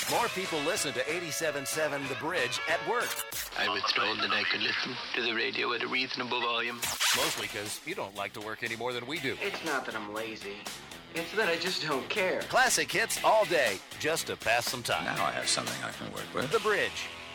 More people listen to 87.7 The Bridge at work. I was told that I could listen to the radio at a reasonable volume. Mostly because you don't like to work any more than we do. It's not that I'm lazy. It's that I just don't care. Classic hits all day, just to pass some time. Now I have something I can work with. The Bridge,